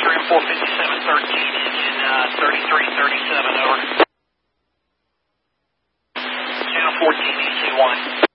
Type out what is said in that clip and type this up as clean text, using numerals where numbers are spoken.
trim 45713, engine 3337, over. Channel 14, EC1.